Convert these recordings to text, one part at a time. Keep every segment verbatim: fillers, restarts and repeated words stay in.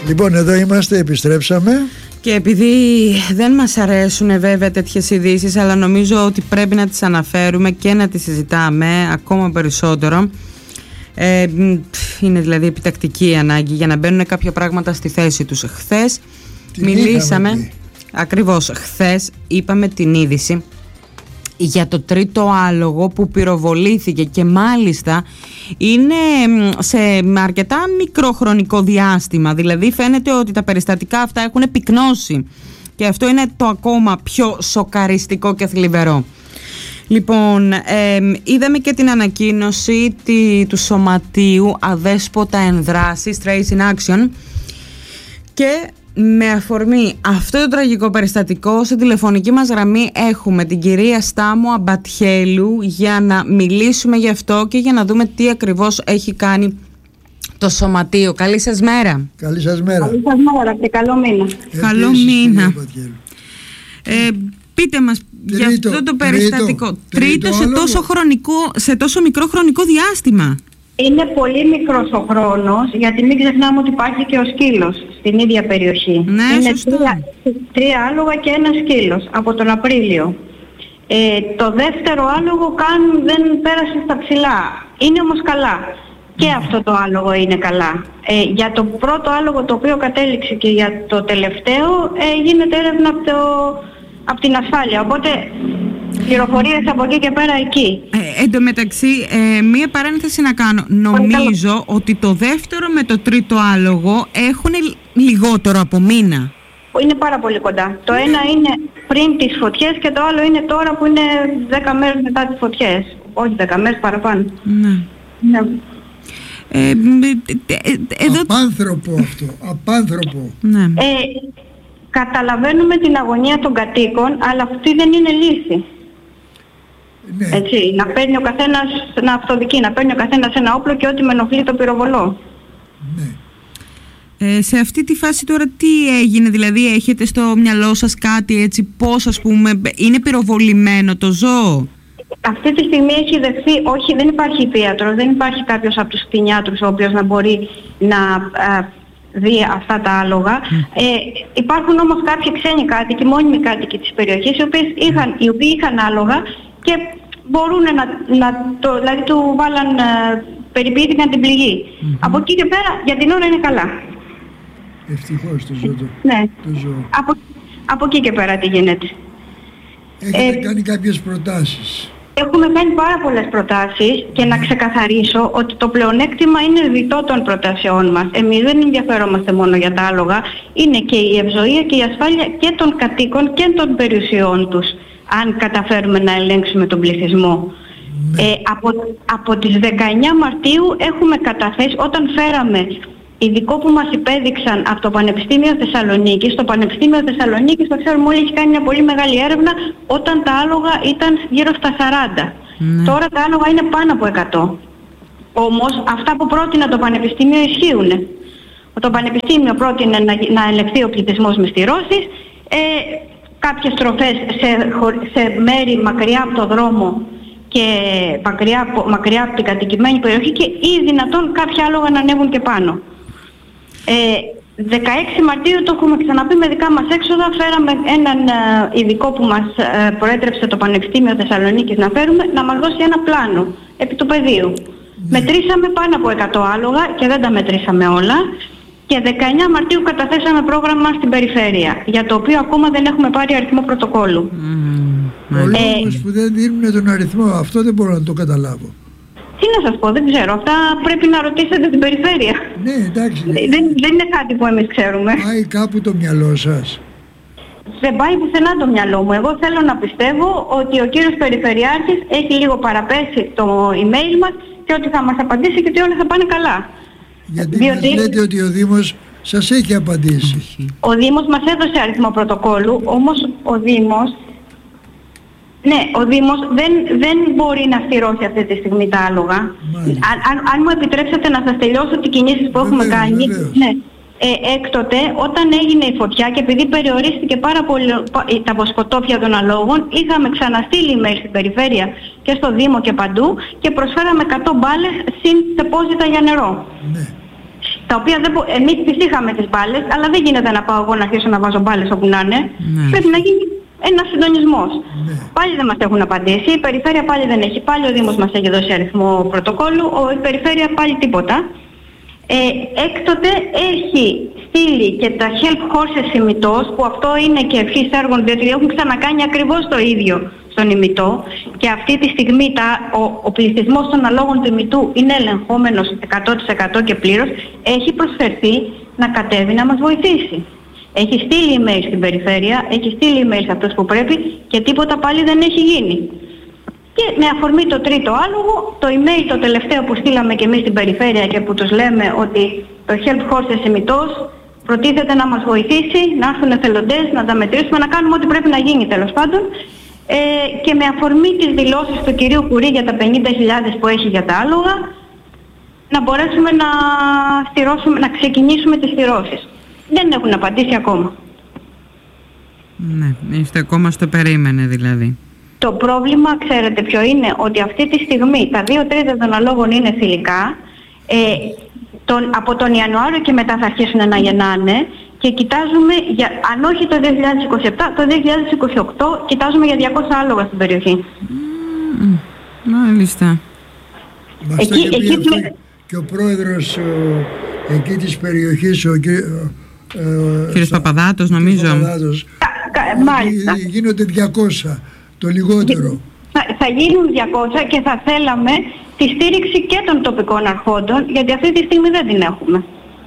Λοιπόν, εδώ είμαστε, επιστρέψαμε. Και επειδή δεν μας αρέσουν βέβαια τέτοιες ειδήσεις, αλλά νομίζω ότι πρέπει να τις αναφέρουμε και να τις συζητάμε ακόμα περισσότερο. Ε, είναι δηλαδή επιτακτική ανάγκη για να μπαίνουν κάποια πράγματα στη θέση τους. Χθες την μιλήσαμε, ακριβώς χθες είπαμε την είδηση για το τρίτο άλογο που πυροβολήθηκε και μάλιστα είναι σε αρκετά μικρό χρονικό διάστημα, δηλαδή φαίνεται ότι τα περιστατικά αυτά έχουν πυκνώσει και αυτό είναι το ακόμα πιο σοκαριστικό και θλιβερό. Λοιπόν, ε, είδαμε και την ανακοίνωση τη, του Σωματείου Αδέσποτα Ενδράσεις, Trace in Action, και με αφορμή αυτό το τραγικό περιστατικό σε τηλεφωνική μας γραμμή έχουμε την κυρία Στάμο Αμπατιέλου για να μιλήσουμε γι' αυτό και για να δούμε τι ακριβώς έχει κάνει το Σωματείο. Καλή σας μέρα. Καλή σας μέρα. Καλή σας μέρα και καλό μήνα. Καλό μήνα. Ε, πείτε μας τρίτο, για αυτό το περιστατικό. Τρίτο, τρίτο, τρίτο σε, τόσο χρονικό, σε τόσο μικρό χρονικό διάστημα. Είναι πολύ μικρός ο χρόνος, γιατί μην ξεχνάμε ότι υπάρχει και ο σκύλος στην ίδια περιοχή. Ναι, είναι σωστό. τρία, τρία άλογα και ένα σκύλος από τον Απρίλιο. Ε, το δεύτερο άλογο καν δεν πέρασε στα ψηλά. Είναι όμως καλά. Και αυτό το άλογο είναι καλά. Ε, για το πρώτο άλογο το οποίο κατέληξε και για το τελευταίο ε, γίνεται έρευνα από, το, από την ασφάλεια. Οπότε πληροφορίες από εκεί και πέρα εκεί. Ε, εν τω μεταξύ, ε, μία παρένθεση να κάνω. Νομίζω ότι το δεύτερο με το τρίτο άλογο έχουν λιγότερο από μήνα. Είναι πάρα πολύ κοντά. Το ένα είναι πριν τις φωτιές και το άλλο είναι τώρα που είναι δέκα μέρες μετά τις φωτιές. Όχι δέκα μέρες, παραπάνω. Ναι. Ναι. Ε, ε, ε, εδώ... Απάνθρωπο αυτό, απάνθρωπο. Ναι. Ε, καταλαβαίνουμε την αγωνία των κατοίκων, αλλά αυτή δεν είναι λύση. Ναι. Έτσι, να παίρνει ο καθένας, να αυτοδικεί, να παίρνει ο καθένας ένα όπλο και ό,τι με ενοχλεί το πυροβολώ. Ναι. Ε, σε αυτή τη φάση τώρα τι έγινε, δηλαδή έχετε στο μυαλό σας κάτι έτσι, πώς ας πούμε, είναι πυροβολημένο το ζώο? Αυτή τη στιγμή έχει δεχθεί, όχι, δεν υπάρχει θείατρος, δεν υπάρχει κάποιος από τους κτηνιάτρους ο οποίος να μπορεί να α, δει αυτά τα άλογα. Mm. Ε, υπάρχουν όμως κάποιοι ξένοι κάτοικοι, μόνιμοι κάτοικοι της περιοχής, οι, οποίες είχαν, οι οποίοι είχαν άλογα και μπορούν να, να το, δηλαδή του βάλαν, ε, περιποιήθηκαν την πληγή. Mm-hmm. Από εκεί και πέρα για την ώρα είναι καλά. Ευτυχώς το ζώο. Ναι. Το ζώο. Από, από εκεί και πέρα τι γίνεται. Έχετε ε, κάνει κάποιες προτάσεις? Έχουμε κάνει πάρα πολλές προτάσεις και να ξεκαθαρίσω ότι το πλεονέκτημα είναι διτό των προτάσεών μας. Εμείς δεν ενδιαφερόμαστε μόνο για τα άλογα, είναι και η ευζοία και η ασφάλεια και των κατοίκων και των περιουσιών τους, αν καταφέρουμε να ελέγξουμε τον πληθυσμό. Ναι. Ε, από, από τις δεκαεννιά Μαρτίου έχουμε καταθέσει, όταν φέραμε ειδικό που μας υπέδειξαν από το Πανεπιστήμιο Θεσσαλονίκης. Το Πανεπιστήμιο Θεσσαλονίκης, το ξέρουμε όλοι, έχει κάνει μια πολύ μεγάλη έρευνα όταν τα άλογα ήταν γύρω στα σαράντα. Mm. Τώρα τα άλογα είναι πάνω από εκατό. Όμως αυτά που πρότεινε το Πανεπιστήμιο ισχύουν. Το Πανεπιστήμιο πρότεινε να, να ελεγχθεί ο πληθυσμός με στηρώσεις, ε, κάποιες στροφές σε, σε μέρη μακριά από το δρόμο και μακριά, μακριά από την κατοικημένη περιοχή και ή δυνατόν κάποια άλογα να ανέβουν και πάνω. Ε, δεκαέξι Μαρτίου, το έχουμε ξαναπεί, με δικά μας έξοδα φέραμε έναν ε, ειδικό που μας ε, προέτρεψε το Πανεπιστήμιο Θεσσαλονίκης να φέρουμε, να μας δώσει ένα πλάνο επί του πεδίου. Mm. Μετρήσαμε πάνω από εκατό άλογα και δεν τα μετρήσαμε όλα και δεκαεννιά Μαρτίου καταθέσαμε πρόγραμμα στην περιφέρεια, για το οποίο ακόμα δεν έχουμε πάρει αριθμό πρωτοκόλλου. Mm. Ο λόγος ε, που δεν δίνουν τον αριθμό, αυτό δεν μπορώ να το καταλάβω. Τι να σας πω, δεν ξέρω. Αυτά πρέπει να ρωτήσετε την περιφέρεια. Ναι, εντάξει. Δεν, δεν είναι κάτι που εμείς ξέρουμε. Πάει κάπου το μυαλό σας? Δεν πάει πουθενά το μυαλό μου. Εγώ θέλω να πιστεύω ότι ο κύριος Περιφερειάρχης έχει λίγο παραπέσει το email μας και ότι θα μας απαντήσει και ότι όλα θα πάνε καλά. Γιατί Διότι... μας λέτε ότι ο Δήμος σας έχει απαντήσει. Ο Δήμος μας έδωσε αριθμό πρωτοκόλλου, όμως ο Δήμος Ναι, ο Δήμος δεν, δεν μπορεί να στηρώσει αυτή τη στιγμή τα άλογα. Αν, αν, αν μου επιτρέψετε να σας τελειώσω τις κινήσεις που έχουμε βεβαίως, κάνει. βεβαίως. Ναι. Ε, έκτοτε, όταν έγινε η φωτιά και επειδή περιορίστηκε πάρα πολύ τα βοσκοτόπια των αλόγων, είχαμε ξαναστείλει email στην περιφέρεια και στο Δήμο και παντού και προσφέραμε εκατό μπάλες συν τεπόζιτα για νερό. Ναι. τα οποία δεν μπο... εμείς τις είχαμε τις μπάλες, αλλά δεν γίνεται να πάω εγώ να αρχίσω να βάζω μπάλες όπου να είναι. Ναι. Πρέπει να γίνει ένας συντονισμός. Ναι. Πάλι δεν μας έχουν απαντήσει, η Περιφέρεια πάλι δεν έχει, πάλι ο Δήμος μας έχει δώσει αριθμό πρωτοκόλλου, η Περιφέρεια πάλι τίποτα. Ε, έκτοτε έχει στείλει και τα help horses ημιτός, που αυτό είναι και ευχής έργων, διότι έχουν ξανακάνει ακριβώς το ίδιο στον ημιτό, και αυτή τη στιγμή τα, ο, ο πληθυσμός των αλόγων του ημιτού είναι ελεγχόμενος εκατό τοις εκατό και πλήρως. Έχει προσφερθεί να κατέβει να μας βοηθήσει. Έχει στείλει email στην Περιφέρεια, έχει στείλει email σε αυτούς που πρέπει και τίποτα πάλι δεν έχει γίνει. Και με αφορμή το τρίτο άλογο, το email το τελευταίο που στείλαμε και εμείς στην Περιφέρεια και που τους λέμε ότι το Help Horses ημιτός προτίθεται να μας βοηθήσει, να έρθουν εθελοντές, να τα μετρήσουμε, να κάνουμε ό,τι πρέπει να γίνει τέλος πάντων. Ε, και με αφορμή τις δηλώσεις του κυρίου Κουρί για τα πενήντα χιλιάδες που έχει για τα άλογα, να μπορέσουμε να, στηρώσουμε, να ξεκινήσουμε τις στηρώσεις. Δεν έχουν απαντήσει ακόμα. Ναι, είστε ακόμα στο περίμενε δηλαδή. Το πρόβλημα, ξέρετε ποιο είναι, ότι αυτή τη στιγμή τα δύο τρίτα των αλόγων είναι θηλυκά. Ε, τον, από τον Ιανουάριο και μετά θα αρχίσουν να γεννάνε και κοιτάζουμε, για, αν όχι το δύο χιλιάδες είκοσι επτά, το δύο χιλιάδες είκοσι οκτώ κοιτάζουμε για διακόσια άλογα στην περιοχή. Mm, μάλιστα. Μας εκεί, το εκεί, αυτό με... και ο πρόεδρος ο, εκεί της περιοχής, ο, ο, ο κύριος Παπαδάτος νομίζω. Παπαδάτος, κα, κα, μάλιστα. Γίνονται διακόσια. Το λιγότερο. Θα, θα γίνουν διακόσια και θα θέλαμε τη στήριξη και των τοπικών αρχόντων, γιατί αυτή τη στιγμή δεν την έχουμε.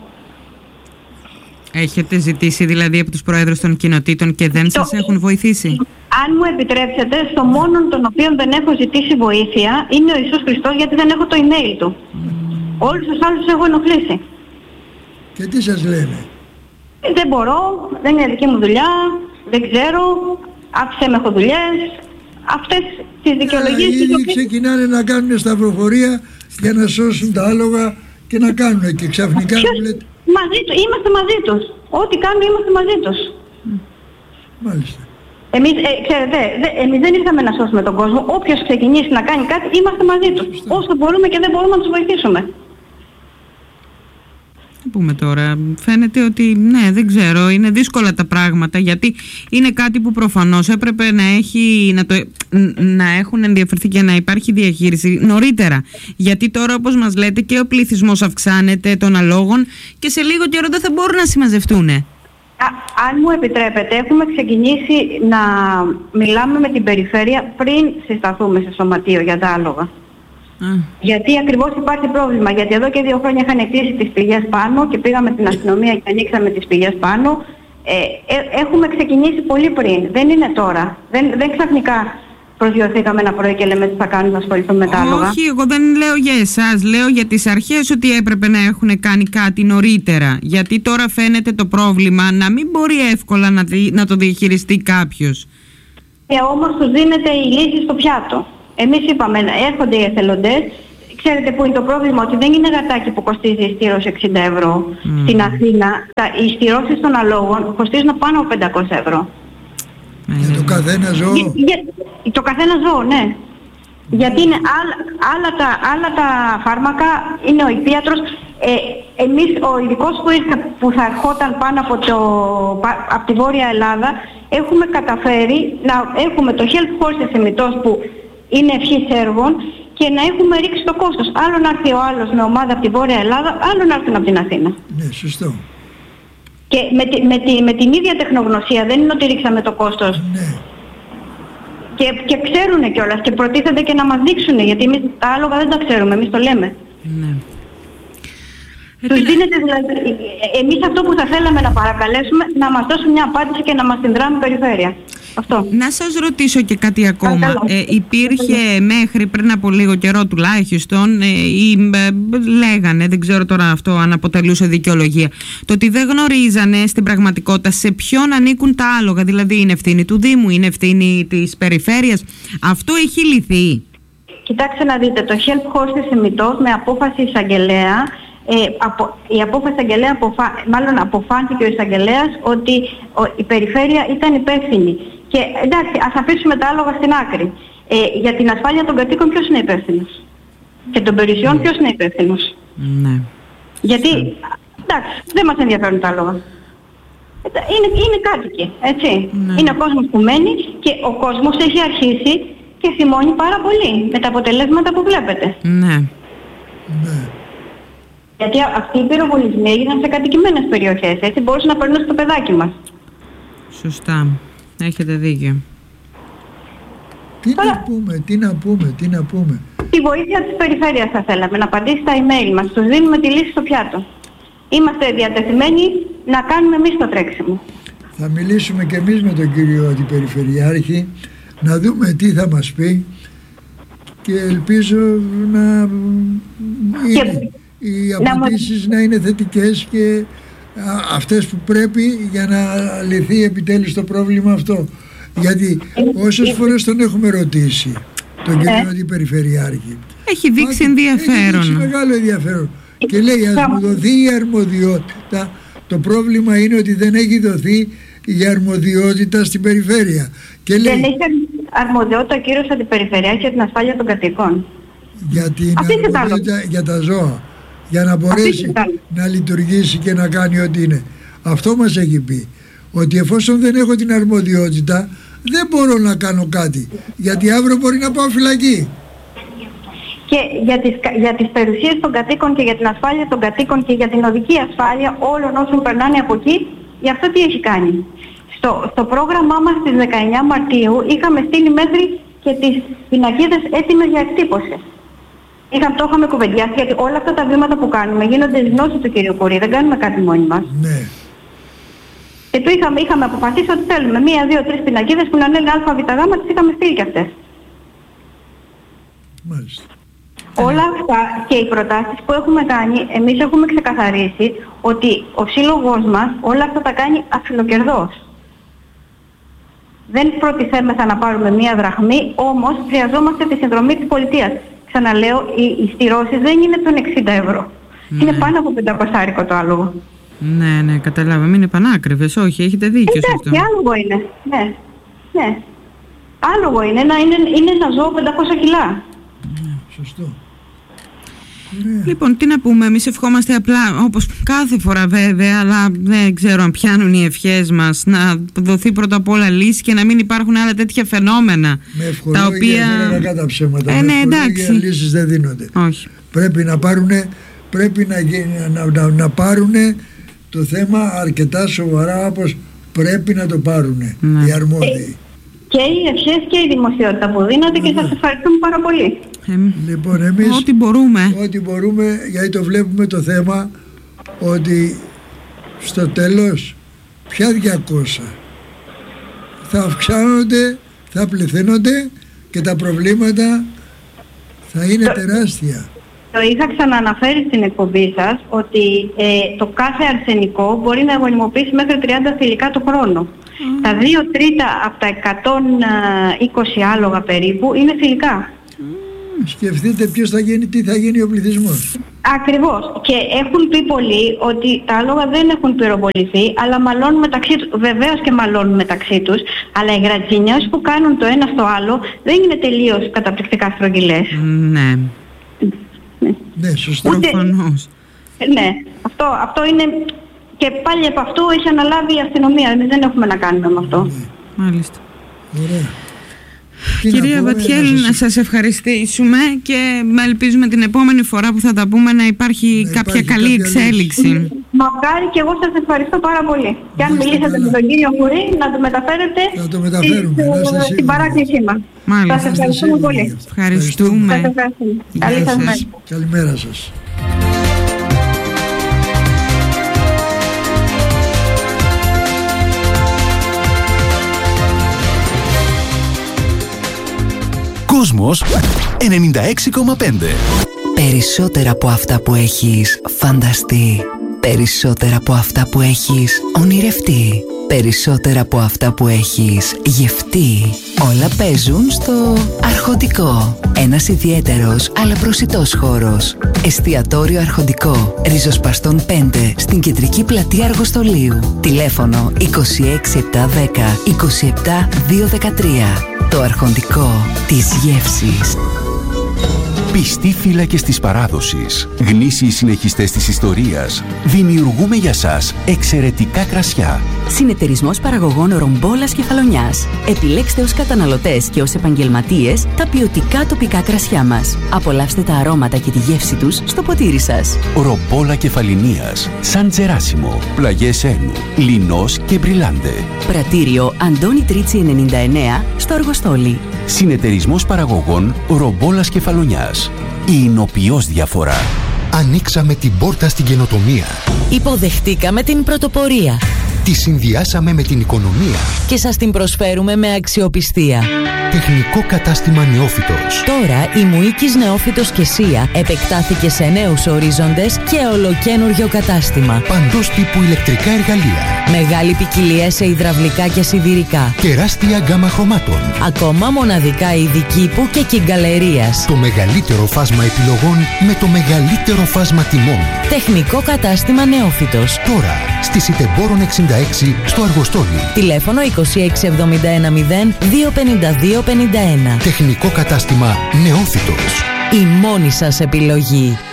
Έχετε ζητήσει δηλαδή από τους πρόεδρους των κοινοτήτων και δεν το, σας έχουν βοηθήσει? Αν μου επιτρέψετε, στο μόνο τον οποίο δεν έχω ζητήσει βοήθεια είναι ο Ιησούς Χριστός, γιατί δεν έχω το email του. Mm. Όλους τους άλλους τους έχω ενοχλήσει. Και τι σας λένε? Δεν μπορώ, δεν είναι δική μου δουλειά, δεν ξέρω, άφησε με, έχω δουλειές. Αυτές τις δικαιολογίες... Ήδη οποίες... ξεκινάνε να κάνουν σταυροφορία για να σώσουν τα άλογα και να κάνουν και ξαφνικά... Ποιος... Λέτε... Μαζί του, είμαστε μαζί τους. Ό,τι κάνουν είμαστε μαζί τους. Μάλιστα. Εμείς, ε, ξέρετε, δε, εμείς δεν ήρθαμε να σώσουμε τον κόσμο. Όποιος ξεκινήσει να κάνει κάτι, είμαστε μαζί τους. Σωστά. Όσο μπορούμε και δεν μπορούμε να τους βοηθήσουμε. Τι πούμε τώρα, φαίνεται ότι ναι, δεν ξέρω, είναι δύσκολα τα πράγματα, γιατί είναι κάτι που προφανώς έπρεπε να, έχει, να, το, να έχουν ενδιαφερθεί και να υπάρχει διαχείριση νωρίτερα. Γιατί τώρα, όπως μας λέτε, και ο πληθυσμός αυξάνεται των αλόγων και σε λίγο καιρό δεν θα μπορούν να συμμαζευτούν. Αν μου επιτρέπετε, έχουμε ξεκινήσει να μιλάμε με την Περιφέρεια πριν συσταθούμε σε σωματείο για τα άλογα. Mm. Γιατί ακριβώς υπάρχει πρόβλημα, γιατί εδώ και δύο χρόνια είχαν κλείσει τις πηγές πάνω και πήγαμε στην αστυνομία και ανοίξαμε τις πηγές πάνω. Ε, ε, έχουμε ξεκινήσει πολύ πριν, δεν είναι τώρα. Δεν, δεν ξαφνικά προσγειωθήκαμε ένα πρωί και λέμε τι θα κάνουμε, να ασχοληθούμε με τα άλογα. Όχι, εγώ δεν λέω για εσάς, λέω για τις αρχές ότι έπρεπε να έχουν κάνει κάτι νωρίτερα. Γιατί τώρα φαίνεται το πρόβλημα να μην μπορεί εύκολα να, δι, να το διαχειριστεί κάποιος. Ε, όμως τους δίνεται η λύση στο πιάτο. Εμείς είπαμε, έρχονται οι εθελοντές. Ξέρετε που είναι το πρόβλημα, ότι δεν είναι γατάκι που κοστίζει η στήρωση εξήντα ευρώ. Mm. Στην Αθήνα τα, οι στηρώσεις των αλόγων κοστίζουν πάνω από πεντακόσια ευρώ. Mm. Για το καθένα ζώο. Για, για, το καθένα ζώο, ναι. Mm. Γιατί είναι άλλα, άλλα, τα, άλλα τα φάρμακα, είναι ο υπίατρος. Ε, εμείς, ο ειδικός που, ήρθε, που θα ερχόταν πάνω από, το, από τη Βόρεια Ελλάδα, έχουμε καταφέρει να έχουμε το Help Horses ημιτός που είναι ευχής έργων και να έχουμε ρίξει το κόστος. Άλλο να έρθει ο άλλος με ομάδα από τη Βόρεια Ελλάδα, άλλο να έρθουν από την Αθήνα. Ναι, σωστό. Και με, τη, με, τη, με την ίδια τεχνογνωσία, δεν είναι ότι ρίξαμε το κόστος. Ναι. Και, και ξέρουν κιόλας και προτίθεται και να μας δείξουν, γιατί εμείς τα άλογα δεν τα ξέρουμε, εμείς το λέμε. Ναι. Τους δίνεται δηλαδή, εμείς αυτό που θα θέλαμε να παρακαλέσουμε, να μας δώσουν μια απάντηση και να μας συνδράμει η Περιφέρεια. Αυτό. Να σας ρωτήσω και κάτι ακόμα. Ε, υπήρχε μέχρι πριν από λίγο καιρό τουλάχιστον, ε, ή, ε, λέγανε, δεν ξέρω τώρα αυτό αν αποτελούσε δικαιολογία, το ότι δεν γνωρίζανε στην πραγματικότητα σε ποιον ανήκουν τα άλογα. Δηλαδή είναι ευθύνη του Δήμου, είναι ευθύνη της Περιφέρειας. Αυτό έχει λυθεί? Κοιτάξτε να δείτε, το Help Horses ημιτός με απόφαση εισαγγελέα, Ε, απο, η απόφαση εισαγγελέα, αποφα, μάλλον αποφάνθηκε ο εισαγγελέας ότι ο, η Περιφέρεια ήταν υπεύθυνη. Και εντάξει, ας αφήσουμε τα άλογα στην άκρη. Ε, για την ασφάλεια των κατοίκων ποιος είναι υπεύθυνος? Και των περιουσιών ποιος είναι υπεύθυνος? Ναι. Γιατί εντάξει, δεν μας ενδιαφέρουν τα άλογα. Είναι, είναι κάτοικοι, έτσι. Ναι. Είναι ο κόσμος που μένει και ο κόσμος έχει αρχίσει και θυμώνει πάρα πολύ με τα αποτελέσματα που βλέπετε. Ναι. Ναι. Γιατί αυτοί οι πυροβολισμοί έγιναν σε κατοικημένες περιοχές, έτσι μπορούσε να περνούσε το παιδάκι μας. Σωστά. Έχετε δίκιο. Τι Τώρα, να πούμε, τι να πούμε, τι να πούμε. Τη βοήθεια της περιφέρειας θα θέλαμε, να απαντήσει στα email μας. Τους δίνουμε τη λύση στο πιάτο. Είμαστε διατεθειμένοι να κάνουμε εμείς το τρέξιμο. Θα μιλήσουμε και εμείς με τον κύριο Αντιπεριφερειάρχη, να δούμε τι θα μας πει και ελπίζω να και, είναι, οι απαντήσεις να... να είναι θετικές και α, αυτές που πρέπει για να λυθεί επιτέλους το πρόβλημα αυτό. Γιατί όσες φορές τον έχουμε ρωτήσει τον κύριο ε. Αντιπεριφερειάρχη, έχει δείξει ενδιαφέρον. Έχει δείξει μεγάλο ενδιαφέρον. Και λέει, ας μου δοθεί η αρμοδιότητα. Το πρόβλημα είναι ότι δεν έχει δοθεί η αρμοδιότητα στην περιφέρεια. Και λέει, δεν έχει αρμοδιότητα ο κύριος Αντιπεριφερειάρχης για την ασφάλεια των κατοικών. Για την αρμοδιότητα για τα ζώα. Για να μπορέσει να λειτουργήσει και να κάνει ό,τι είναι. Αυτό μας έχει πει. Ότι εφόσον δεν έχω την αρμοδιότητα, δεν μπορώ να κάνω κάτι. Γιατί αύριο μπορεί να πάω φυλακή. Και για τις, για τις περιουσίες των κατοίκων και για την ασφάλεια των κατοίκων και για την οδική ασφάλεια όλων όσων περνάνε από εκεί, γι' αυτό τι έχει κάνει. Στο, στο πρόγραμμά μας στις δεκαεννιά Μαρτίου είχαμε στείλει μέχρι και τις πινακίδες έτοιμες για εκτύπωση. Είχαμε, το είχαμε κουβεντιάσει γιατί όλα αυτά τα βήματα που κάνουμε γίνονται γνώση του κ. Κουρί, δεν κάνουμε κάτι μόνοι μας. Ναι. Και του είχαμε, είχαμε αποφασίσει ότι θέλουμε μία, δύο, τρεις πινακίδες που να λένε α, β, γ, τις είχαμε στείλει και αυτές. Μάλιστα. Όλα αυτά και οι προτάσεις που έχουμε κάνει, εμείς έχουμε ξεκαθαρίσει ότι ο σύλλογος μας όλα αυτά τα κάνει αφιλοκερδός. Δεν προτιθέμεθα να πάρουμε μία δραχμή, όμως χρειαζόμαστε τη συνδρομή της πολιτείας. Ξαναλέω, οι, οι στηρώσεις δεν είναι των εξήντα ευρώ. Ναι. Είναι πάνω από πεντακόσια το άλογο. Ναι, ναι, καταλάβαμε. Είναι πανάκριβες. Όχι, έχετε δίκιο σε αυτό. Εντάξει, άλογο είναι. Ναι, ναι. Άλογο είναι. Ένα, είναι, είναι ένα ζώο πεντακόσια κιλά. Ναι, σωστό. Λοιπόν, τι να πούμε, εμείς ευχόμαστε απλά, όπως κάθε φορά βέβαια, αλλά δεν ξέρω αν πιάνουν οι ευχές μας, να δοθεί πρώτα απ' όλα λύση και να μην υπάρχουν άλλα τέτοια φαινόμενα. Με ευχολόγια τα οποία... δεν είναι κατά ψέματα. Ε, ναι, με ευχολόγια λύσεις δεν δίνονται. Όχι. Πρέπει να πάρουν, πρέπει να, να, να, να πάρουν το θέμα αρκετά σοβαρά όπως πρέπει να το πάρουν, ναι, οι αρμόδιοι. Και οι ευχές και η δημοσιότητα που δίνονται και σας ευχαριστούμε πάρα πολύ. Ε, λοιπόν, εμείς ό,τι μπορούμε. Ό,τι μπορούμε, γιατί το βλέπουμε το θέμα ότι στο τέλος πια διακόσια θα αυξάνονται, θα πληθαίνονται και τα προβλήματα θα είναι το, τεράστια. Το είχα ξανααναφέρει στην εκπομπή σας ότι ε, το κάθε αρσενικό μπορεί να γονιμοποιήσει μέχρι τριάντα θηλυκά το χρόνο. Mm. Τα δύο τρίτα από τα εκατόν είκοσι άλογα περίπου είναι θηλυκά. Mm. Σκεφτείτε ποιος θα γίνει, τι θα γίνει ο πληθυσμός. Ακριβώς. Και έχουν πει πολλοί ότι τα άλογα δεν έχουν πυροβοληθεί, αλλά μαλώνουν μεταξύ τους. Βεβαίως και μαλώνουν μεταξύ τους, αλλά οι γρατζινιές που κάνουν το ένα στο άλλο δεν είναι τελείως καταπληκτικά στρογγυλές. Ναι. Ναι, ναι, σωστά. Ούτε... Ναι, αυτό, αυτό είναι... Και πάλι από αυτού έχει αναλάβει η αστυνομία. Εμείς δεν έχουμε να κάνουμε με αυτό. Ναι. Μάλιστα. Ωραία. Κυρία Βατιέλ, να, σας... να σας ευχαριστήσουμε και ελπίζουμε την επόμενη φορά που θα τα πούμε να υπάρχει να κάποια υπάρχει καλή κάποια εξέλιξη. Λύση. Μακάρι και εγώ σας ευχαριστώ πάρα πολύ. Και αν μιλήσατε με τον κύριο Κουρί, να το μεταφέρετε να το μεταφέρουμε, στην, στην παράκλησή μας. Μάλιστα. Σας ευχαριστούμε πολύ. Ευχαριστούμε. Σας ευχαριστούμε. Καλή σας μέρα. Καλημέρα σας. Κόσμος ενενήντα έξι κόμμα πέντε. Περισσότερα από αυτά που έχεις φανταστεί. Περισσότερα από αυτά που έχεις ονειρευτεί. Περισσότερα από αυτά που έχεις γευτεί. Όλα παίζουν στο Αρχοντικό. Ένας ιδιαίτερος αλλά προσιτός χώρος. Εστιατόριο Αρχοντικό. Ριζοσπαστών πέντε στην κεντρική πλατεία Αργοστολίου. Τηλέφωνο είκοσι έξι επτακόσια δέκα είκοσι επτά διακόσια δεκατρία. Το Αρχοντικό της γεύσης. Πιστοί φύλακες της παράδοσης, γνήσιοι συνεχιστές της ιστορίας, δημιουργούμε για σας εξαιρετικά κρασιά. Συνεταιρισμός παραγωγών Ρομπόλας Κεφαλονιάς. Επιλέξτε ως καταναλωτές και ως επαγγελματίες τα ποιοτικά τοπικά κρασιά μας. Απολαύστε τα αρώματα και τη γεύση τους στο ποτήρι σας. Ρομπόλα Κεφαλινίας, Σαν Τζεράσιμο, Πλαγιές Ένου, Λινός και Μπριλάντε. Πρατήριο Αντώνη Τρίτσι ενενήντα εννέα στο Αργοστόλι. Συνεταιρισμός παραγωγών Ρομπόλας Κεφαλονιάς. Η εινοποιώς διαφορά. Ανοίξαμε την πόρτα στην καινοτομία. Υποδεχτήκαμε την πρωτοπορία. Τη συνδυάσαμε με την οικονομία. Και σας την προσφέρουμε με αξιοπιστία. Τεχνικό κατάστημα Νεόφυτος. Τώρα η Μουίκης Νεόφυτος και Σία επεκτάθηκε σε νέους ορίζοντες και ολοκένουργιο κατάστημα. Παντός τύπου ηλεκτρικά εργαλεία. Μεγάλη ποικιλία σε υδραυλικά και σιδηρικά. Τεράστια γκάμα χρωμάτων. Ακόμα μοναδικά είδη κήπου και κυγκαλερίας. Το μεγαλύτερο φάσμα επιλογών με το μεγαλύτερο φάσμα τιμών. Τεχνικό κατάστημα Νεόφυτος. Τώρα στη Σιτεμπόρων εξήντα έξι στο Αργοστόλι. Τηλέφωνο είκοσι έξι εβδομήντα ένα μηδέν δύο πενήντα δύο πενήντα ένα. Τεχνικό κατάστημα Νεόφυτος. Η μόνη σας επιλογή.